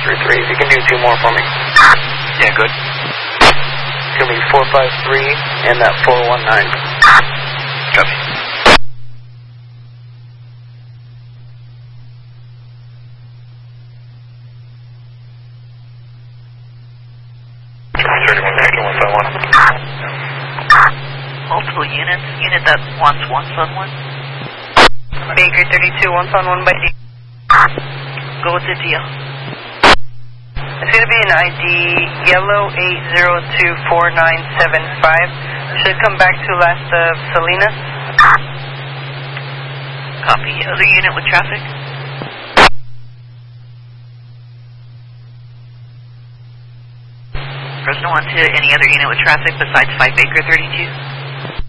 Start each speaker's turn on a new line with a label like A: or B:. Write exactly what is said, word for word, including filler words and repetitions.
A: three three. If you can do two more for me.
B: Yeah, good.
A: It's going to be four five three and that four one nine.
B: Copy.
C: thirty-one Baker, one five one.
D: Multiple units. Unit that wants one on one.
E: Baker thirty-two, one on one by D.
D: Go with the deal.
E: It's going to be an I D yellow eight zero two four nine seven five. Should come back to last of Salinas.
D: Copy. Other unit with traffic? Fresno one to any other unit with traffic besides five Baker thirty-two?